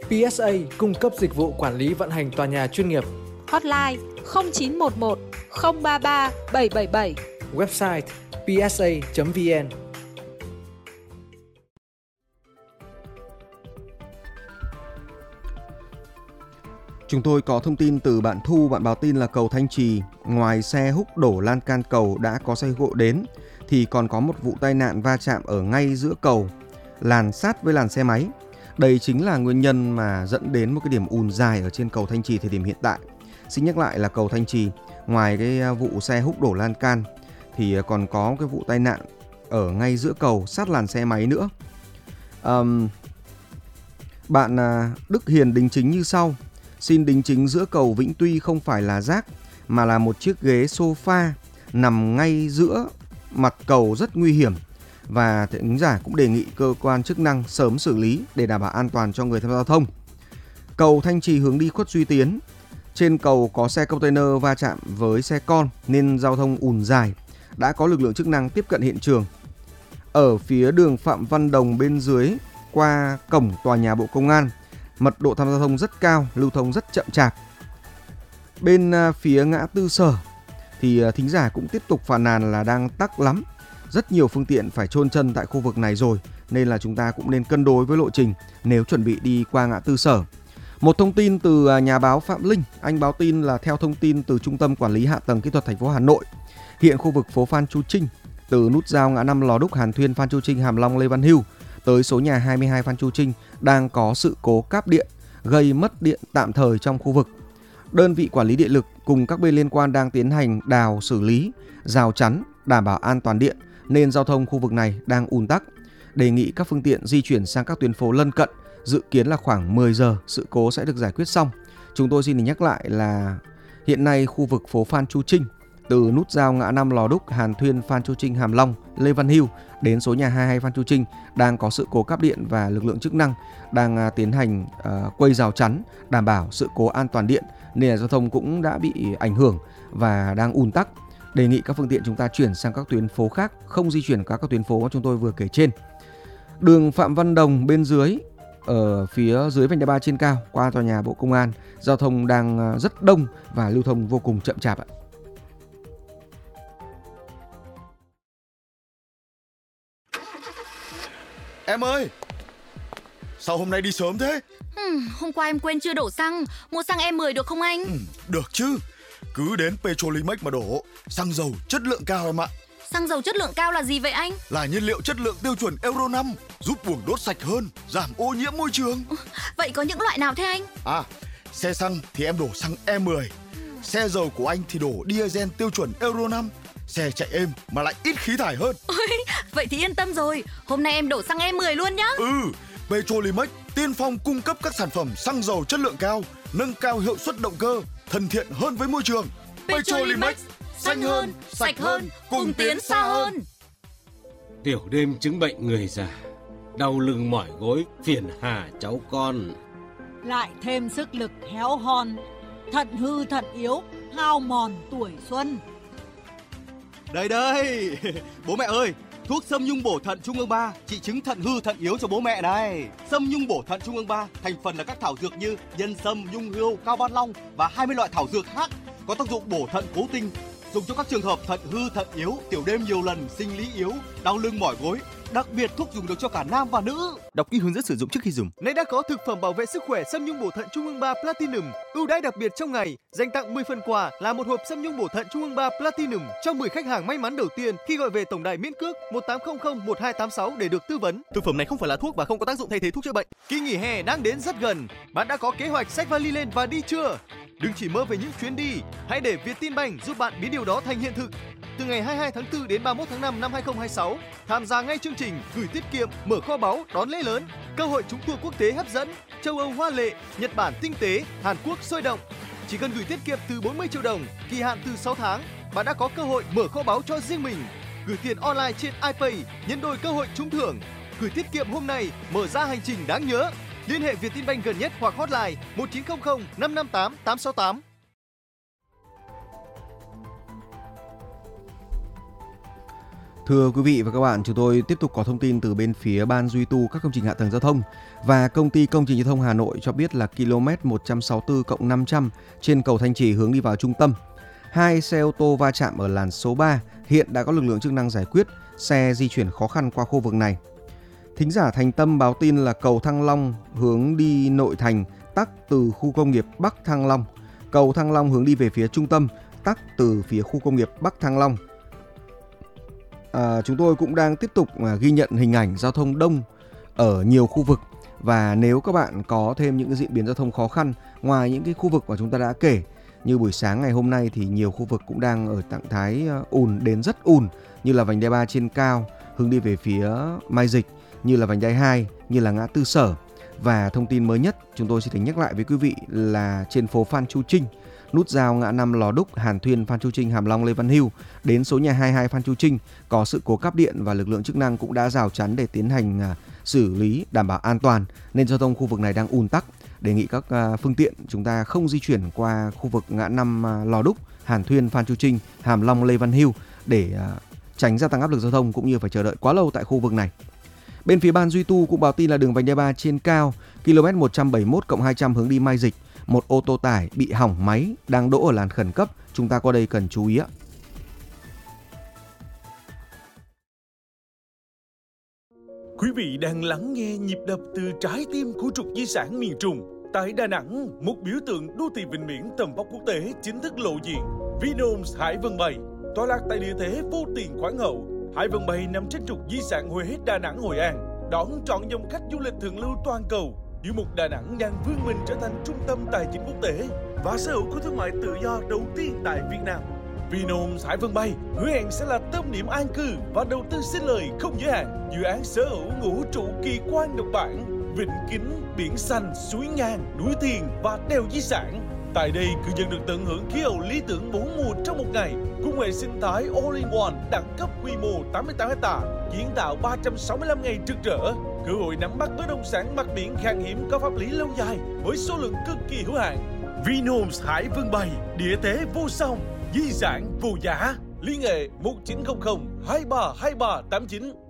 PSA cung cấp dịch vụ quản lý vận hành tòa nhà chuyên nghiệp. Hotline 0911 033 777. Website psa.vn. Chúng tôi có thông tin từ bạn Thu, bạn báo tin là cầu Thanh Trì, ngoài xe húc đổ lan can cầu đã có xe gỗ đến, thì còn có một vụ tai nạn va chạm ở ngay giữa cầu, làn sát với làn xe máy. Đây chính là nguyên nhân mà dẫn đến một cái điểm ùn dài ở trên cầu Thanh Trì thời điểm hiện tại. Xin nhắc lại là cầu Thanh Trì, ngoài cái vụ xe húc đổ lan can thì còn có cái vụ tai nạn ở ngay giữa cầu sát làn xe máy nữa. Bạn Đức Hiền đính chính như sau: xin đính chính giữa cầu Vĩnh Tuy không phải là rác mà là một chiếc ghế sofa nằm ngay giữa mặt cầu rất nguy hiểm, và thính giả cũng đề nghị cơ quan chức năng sớm xử lý để đảm bảo an toàn cho người tham gia giao thông. Cầu Thanh Trì hướng đi Khuất Duy Tiến, trên cầu có xe container va chạm với xe con nên giao thông ùn dài, đã có lực lượng chức năng tiếp cận hiện trường. Ở phía đường Phạm Văn Đồng bên dưới qua cổng tòa nhà Bộ Công an, mật độ tham gia giao thông rất cao, lưu thông rất chậm chạp. Bên phía ngã tư Sở thì thính giả cũng tiếp tục phàn nàn là đang tắc lắm. Rất nhiều phương tiện phải chôn chân tại khu vực này rồi, nên là chúng ta cũng nên cân đối với lộ trình nếu chuẩn bị đi qua ngã tư Sở. Một thông tin từ nhà báo Phạm Linh, anh báo tin là theo thông tin từ Trung tâm Quản lý Hạ tầng Kỹ thuật thành phố Hà Nội, hiện khu vực phố Phan Chu Trinh từ nút giao ngã 5 Lò Đúc, Hàn Thuyên, Phan Chu Trinh, Hàm Long, Lê Văn Hưu tới số nhà 22 Phan Chu Trinh đang có sự cố cáp điện gây mất điện tạm thời trong khu vực. Đơn vị quản lý điện lực cùng các bên liên quan đang tiến hành đào xử lý, rào chắn đảm bảo an toàn điện, nên giao thông khu vực này đang ùn tắc. Đề nghị các phương tiện di chuyển sang các tuyến phố lân cận, dự kiến là khoảng 10 giờ sự cố sẽ được giải quyết xong. Chúng tôi xin nhắc lại là hiện nay khu vực phố Phan Chu Trinh từ nút giao ngã 5 Lò Đúc, Hàn Thuyên, Phan Chu Trinh, Hàm Long, Lê Văn Hưu đến số nhà 22 Phan Chu Trinh đang có sự cố cáp điện, và lực lượng chức năng đang tiến hành quây rào chắn đảm bảo sự cố an toàn điện, nên là giao thông cũng đã bị ảnh hưởng và đang ùn tắc. Đề nghị các phương tiện chúng ta chuyển sang các tuyến phố khác, không di chuyển các tuyến phố mà chúng tôi vừa kể trên. Đường Phạm Văn Đồng bên dưới, ở phía dưới vành đai 3 trên cao qua tòa nhà Bộ Công an, giao thông đang rất đông và lưu thông vô cùng chậm chạp ạ. Em ơi, sao hôm nay đi sớm thế? Hôm qua em quên chưa đổ xăng, mua xăng E10 được không anh? Được chứ, cứ đến Petrolimex mà đổ, xăng dầu chất lượng cao em ạ. Xăng dầu chất lượng cao là gì vậy anh? Là nhiên liệu chất lượng tiêu chuẩn Euro 5, giúp buồng đốt sạch hơn, giảm ô nhiễm môi trường. Vậy có những loại nào thế anh? Xe xăng thì em đổ xăng E10, xe dầu của anh thì đổ diesel tiêu chuẩn Euro 5. Xe chạy êm mà lại ít khí thải hơn. Vậy thì yên tâm rồi, hôm nay em đổ xăng E10 luôn nhá. Petrolimex tiên phong cung cấp các sản phẩm xăng dầu chất lượng cao, nâng cao hiệu suất động cơ, thân thiện hơn với môi trường. Petrolimex, xanh hơn, sạch hơn, cùng tiến xa hơn. Tiểu đêm chứng bệnh người già, đau lưng mỏi gối, phiền hà cháu con. Lại thêm sức lực héo hon, thận hư thận yếu, hao mòn tuổi xuân. Đây, bố mẹ ơi, thuốc Sâm Nhung bổ thận Trung ương 3 trị chứng thận hư thận yếu cho bố mẹ này. Sâm Nhung bổ thận Trung ương 3 thành phần là các thảo dược như nhân sâm, nhung hươu, cao ban long và 20 loại thảo dược khác có tác dụng bổ thận cố tinh, dùng cho các trường hợp thận hư thận yếu, tiểu đêm nhiều lần, sinh lý yếu, đau lưng mỏi gối. Đặc biệt thuốc dùng được cho cả nam và nữ. Đọc kỹ hướng dẫn sử dụng trước khi dùng. Nay đã có thực phẩm bảo vệ sức khỏe Sâm Nhung bổ thận Trung ương 3 Platinum ưu đãi đặc biệt trong ngày, dành tặng 10 phần quà là một hộp Sâm Nhung bổ thận Trung ương 3 Platinum cho 10 khách hàng may mắn đầu tiên khi gọi về tổng đài miễn cước 1800 1286 để được tư vấn. Thực phẩm này không phải là thuốc và không có tác dụng thay thế thuốc chữa bệnh. Kỳ nghỉ hè đang đến rất gần, bạn đã có kế hoạch xách vali lên và đi chưa? Đừng chỉ mơ về những chuyến đi, hãy để Vietinbank giúp bạn biến điều đó thành hiện thực. Từ ngày 22 tháng 4 đến 31 tháng 5 năm 2026, tham gia ngay chương trình gửi tiết kiệm, mở kho báu, đón lễ lớn, cơ hội trúng tour quốc tế hấp dẫn, châu Âu hoa lệ, Nhật Bản tinh tế, Hàn Quốc sôi động. Chỉ cần gửi tiết kiệm từ 40 triệu đồng, kỳ hạn từ 6 tháng, bạn đã có cơ hội mở kho báu cho riêng mình. Gửi tiền online trên iPay, nhân đôi cơ hội trúng thưởng. Gửi tiết kiệm hôm nay, mở ra hành trình đáng nhớ. Liên hệ Vietinbank gần nhất hoặc hotline 1900 558 868. Thưa quý vị và các bạn, chúng tôi tiếp tục có thông tin từ bên phía Ban duy tu các công trình hạ tầng giao thông và Công ty Công trình Giao thông Hà Nội cho biết là km 164+500 trên cầu Thanh Trì hướng đi vào trung tâm. 2 xe ô tô va chạm ở làn số 3, hiện đã có lực lượng chức năng giải quyết, xe di chuyển khó khăn qua khu vực này. Thính giả Thành Tâm báo tin là cầu Thăng Long hướng đi nội thành tắc từ khu công nghiệp Bắc Thăng Long. Cầu Thăng Long hướng đi về phía trung tâm tắc từ phía khu công nghiệp Bắc Thăng Long. Chúng tôi cũng đang tiếp tục ghi nhận hình ảnh giao thông đông ở nhiều khu vực, và nếu các bạn có thêm những cái diễn biến giao thông khó khăn ngoài những cái khu vực mà chúng ta đã kể, như buổi sáng ngày hôm nay thì nhiều khu vực cũng đang ở trạng thái ùn đến rất ùn, như là vành đai 3 trên cao hướng đi về phía Mai Dịch, như là vành đai 2, như là ngã tư Sở. Và thông tin mới nhất chúng tôi xin nhắc lại với quý vị là trên phố Phan Chu Trinh, nút giao ngã 5 Lò Đúc, Hàn Thuyên, Phan Chu Trinh, Hàm Long, Lê Văn Hưu đến số nhà 22 Phan Chu Trinh có sự cố cáp điện và lực lượng chức năng cũng đã rào chắn để tiến hành xử lý đảm bảo an toàn, nên giao thông khu vực này đang ùn tắc. Đề nghị các phương tiện chúng ta không di chuyển qua khu vực ngã 5 Lò Đúc, Hàn Thuyên, Phan Chu Trinh, Hàm Long, Lê Văn Hưu để tránh gia tăng áp lực giao thông cũng như phải chờ đợi quá lâu tại khu vực này. Bên phía Ban duy tu cũng báo tin là đường vành đai 3 trên cao km 171+200 hướng đi Mai Dịch, một ô tô tải bị hỏng máy đang đỗ ở làn khẩn cấp, chúng ta qua đây cần chú ý ạ. Quý vị đang lắng nghe nhịp đập từ trái tim của trục di sản miền Trung. Tại Đà Nẵng, một biểu tượng đô thị vịnh biển tầm vóc quốc tế chính thức lộ diện. Vinhomes Hải Vân Bay, tọa lạc tại địa thế vô tiền khoáng hậu. Hải Vân Bay nằm trên trục di sản Huế, Đà Nẵng, Hội An, đón trọn dòng khách du lịch thượng lưu toàn cầu. Giữa một Đà Nẵng đang vươn mình trở thành trung tâm tài chính quốc tế và sở hữu khu thương mại tự do đầu tiên tại Việt Nam. Vinhomes Hải Vân Bay hứa hẹn sẽ là tâm điểm an cư và đầu tư sinh lời không giới hạn. Dự án sở hữu ngũ trụ kỳ quan độc bản, vịnh kính, biển xanh, suối ngang, núi thiền và đèo di sản. Tại đây, cư dân được tận hưởng khí hậu lý tưởng 4 mùa trong một ngày, cùng hệ sinh thái All-in-One đẳng cấp quy mô 88 ha, kiến tạo 365 ngày trực rỡ, cơ hội nắm bắt bất động sản mặt biển khan hiếm có pháp lý lâu dài với số lượng cực kỳ hữu hạn. Vinhomes Hải Vân Bay, địa thế vô song, di sản vô giá. Liên hệ 1900 232389.